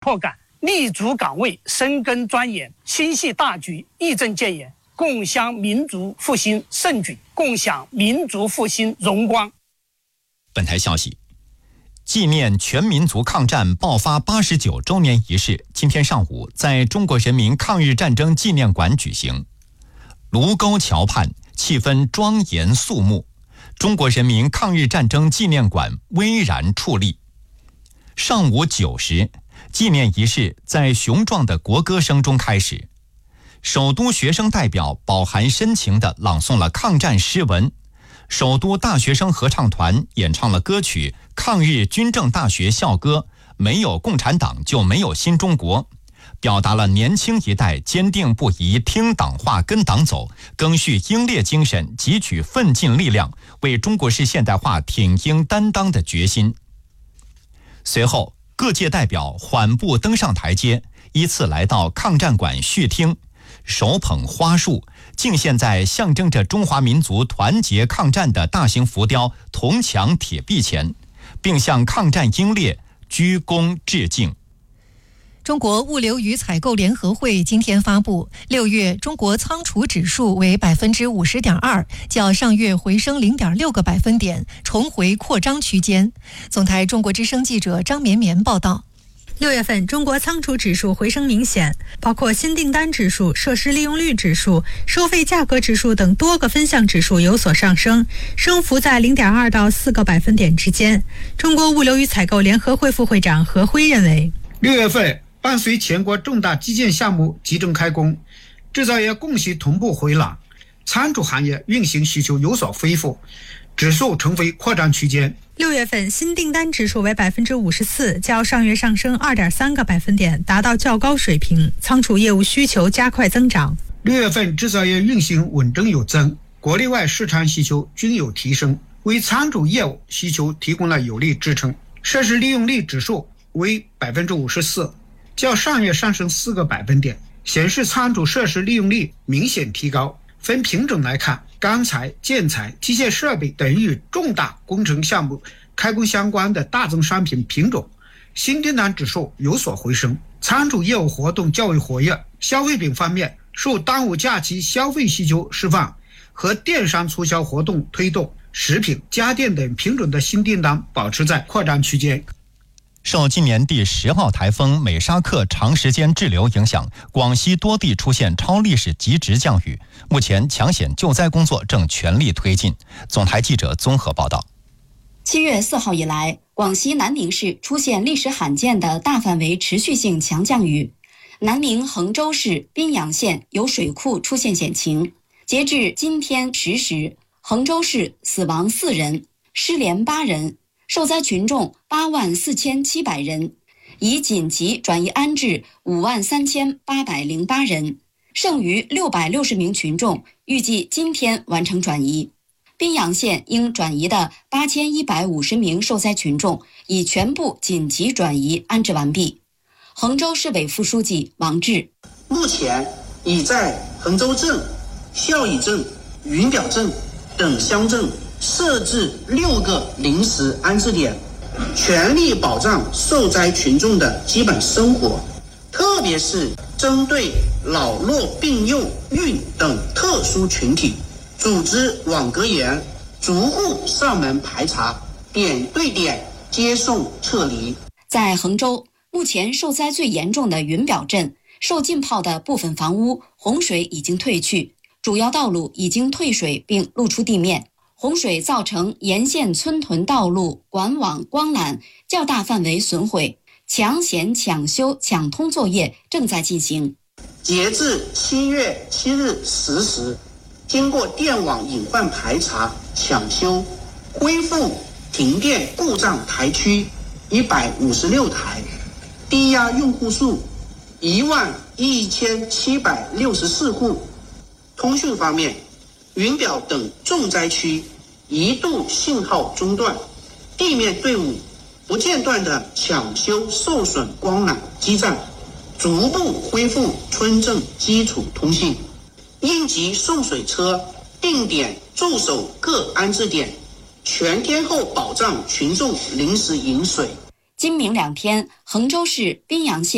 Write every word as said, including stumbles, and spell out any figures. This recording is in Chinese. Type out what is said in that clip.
迫感，立足岗位，深耕钻研，心系大局，义正见言，共襄民族复兴盛举，共享民族复兴荣光。 本台消息，纪念全民族抗战爆发八十九周年仪式今天上午在中国人民抗日战争纪念馆举行。卢沟桥畔气氛庄严肃穆，中国人民抗日战争纪念馆巍然矗立。上午九时，纪念仪式在雄壮的国歌声中开始，首都学生代表饱含深情地朗诵了抗战诗文，首都大学生合唱团演唱了歌曲《抗日军政大学校歌》，没有共产党就没有新中国，表达了年轻一代坚定不移听党话跟党走，赓续英烈精神，汲取奋进力量，为中国式现代化挺膺担当的决心。随后，各界代表缓步登上台阶，依次来到抗战馆续听，手捧花束，敬献在象征着中华民族团结抗战的大型浮雕铜墙铁壁前，并向抗战英烈鞠躬致敬。 中国物流与采购联合会今天发布，六月中国仓储指数为百分之五十点二，较上月回升零点六个百分点，重回扩张区间。总台中国之声记者张绵绵报道。 六月份中国仓储指数回升明显，包括新订单指数、设施利用率指数、收费价格指数等多个分项指数有所上升，升幅在零点二到四个百分点之间。中国物流与采购联合会副会长何辉认为， 六月份伴随全国重大基建项目集中开工，制造业供需同步回暖，仓储行业运行需求有所恢复，指数重回扩张区间。 六月份新订单指数为百分之五十四，较上月上升二点三个百分点，达到较高水平。仓储业务需求加快增长。 六月份制造业运行稳中有增，国内外市场需求均有提升，为仓储业务需求提供了有力支撑。设施利用率指数为百分之五十四，较上月上升四个百分点，显示仓储设施利用率明显提高。分品种来看，钢材、建材、机械设备等与重大工程项目开工相关的大宗商品品种，新订单指数有所回升。仓储业务活动较为活跃。消费品方面，受端午假期消费需求释放和电商促销活动推动，食品、家电等品种的新订单保持在扩张区间。 受今年第十号台风美沙克长时间滞留影响，广西多地出现超历史极值降雨，目前抢险救灾工作正全力推进。总台记者综合报道。 七月四号以来，广西南宁市出现历史罕见的大范围持续性强降雨，南宁衡州市宾阳县有水库出现险情。截至今天十时，衡州市死亡四人，失联八人，受灾群众八万四千七百人，已紧急转移安置五万三千八百零八人，剩余六百六十名群众预计今天完成转移。宾阳县应转移的八千一百五十名受灾群众已全部紧急转移安置完毕。衡州市委副书记王志， 目前已在衡州镇、孝义镇、云表镇等乡镇设置六个临时安置点，全力保障受灾群众的基本生活，特别是针对老弱病幼孕等特殊群体，组织网格员逐户上门排查，点对点接送撤离。 在衡州，目前受灾最严重的云表镇，受浸泡的部分房屋洪水已经退去，主要道路已经退水并露出地面。洪水造成沿线村屯道路、管网、光缆较大范围损毁，抢险、抢修、抢通作业正在进行。 截至七月七日十时，经过电网隐患排查、抢修，恢复停电故障台区一百五十六台，低压用户数一万一千七百六十四户。通讯方面，云表等重灾区一度信号中断，地面队伍不间断地抢修受损光缆基站，逐步恢复村镇基础通信。应急送水车定点驻守各安置点，全天候保障群众临时饮水。 今明两天，衡州市宾阳县